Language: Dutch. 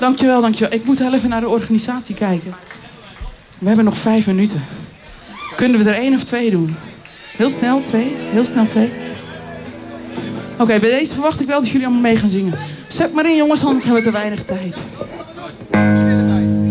Dankjewel, dankjewel. Ik moet heel even naar de organisatie kijken. We hebben nog 5 minuten. Kunnen we er 1 of 2 doen? Heel snel 2. Heel snel 2. Oké, bij deze verwacht ik wel dat jullie allemaal mee gaan zingen. Zet maar in jongens, anders hebben we te weinig tijd. Stil erbij.